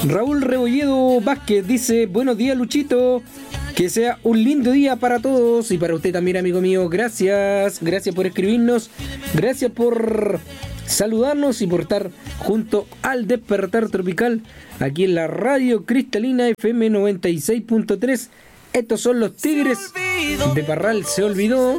Raúl Rebolledo Vázquez dice: buenos días, Luchito. Que sea un lindo día para todos y para usted también, amigo mío. Gracias por escribirnos. Gracias por saludarnos y por estar junto al Despertar Tropical aquí en la Radio Cristalina FM 96.3. Estos son los Tigres de Parral. Se olvidó.